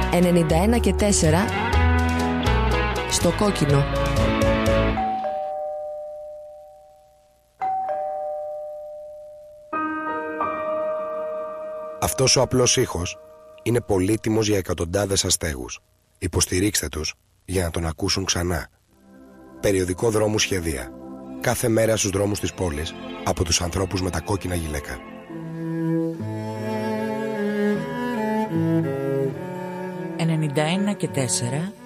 91 και 4 στο κόκκινο. Αυτός ο απλός ήχος είναι πολύτιμος για εκατοντάδες αστέγους. Υποστηρίξτε τους για να τον ακούσουν ξανά. Περιοδικό Δρόμου Σχεδία. Κάθε μέρα στους δρόμους της πόλης από τους ανθρώπους με τα κόκκινα γυλαίκα. 91 και 4